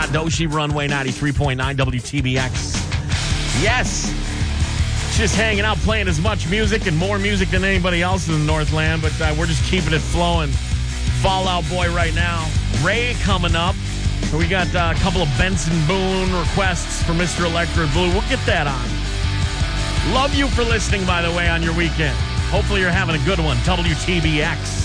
Scott Doshi, Runway 93.9 WTBX. Yes. Just hanging out, playing as much music and more music than anybody else in the Northland, but we're just keeping it flowing. Fall Out Boy right now. Ray coming up. We got a couple of Benson Boone requests for Mr. Electric Blue. We'll get that on. Love you for listening, by the way, on your weekend. Hopefully you're having a good one. WTBX.